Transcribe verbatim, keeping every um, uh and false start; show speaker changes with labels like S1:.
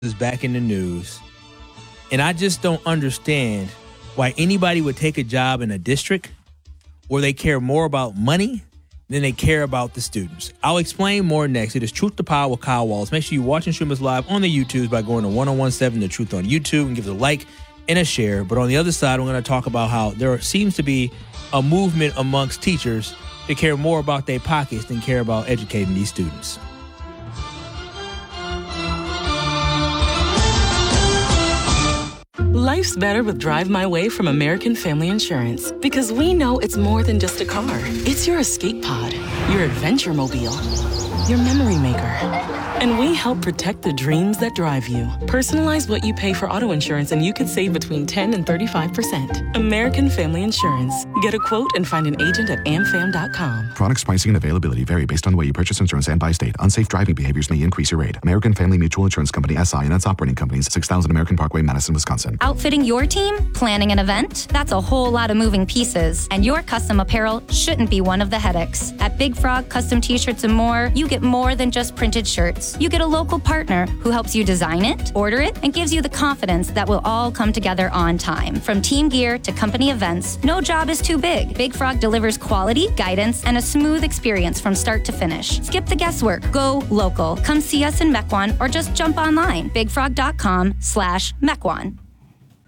S1: is back in the news, and I just don't understand why anybody would take a job in a district where they care more about money than they care about the students. I'll explain more next. It is Truth to Power with Kyle Wallace. Make sure you watch and stream us live on the YouTubes by going to ten seventeen The Truth on YouTube and give us a like and a share. But on the other side, we're going to talk about how there seems to be a movement amongst teachers to care more about their pockets than care about educating these students.
S2: Life's better with Drive My Way from American Family Insurance, because we know it's more than just a car. It's your escape pod, your adventure mobile, your memory maker. And we help protect the dreams that drive you. Personalize what you pay for auto insurance and you could save between ten and thirty-five percent. American Family Insurance. Get a quote and find an agent at a m fam dot com.
S3: Products, pricing, and availability vary based on the way you purchase insurance and by state. Unsafe driving behaviors may increase your rate. American Family Mutual Insurance Company, S I and its operating companies, six thousand American Parkway, Madison, Wisconsin.
S4: Outfitting your team? Planning an event? That's a whole lot of moving pieces, and your custom apparel shouldn't be one of the headaches. At Big Frog Custom T-Shirts and more, you get more than just printed shirts. You get a local partner who helps you design it, order it, and gives you the confidence that will all come together on time. From team gear to company events, no job is too big. Big Frog delivers quality, guidance, and a smooth experience from start to finish. Skip the guesswork. Go local. Come see us in Mequon or just jump online. bigfrog dot com slash Mequon.